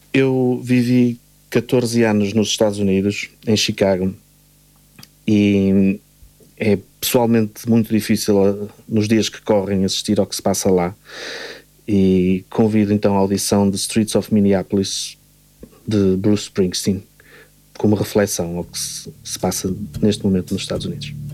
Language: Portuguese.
Eu vivi 14 anos nos Estados Unidos, em Chicago, e é pessoalmente muito difícil nos dias que correm assistir ao que se passa lá. E convido então a audição de Streets of Minneapolis de Bruce Springsteen como reflexão ao que se passa neste momento nos Estados Unidos.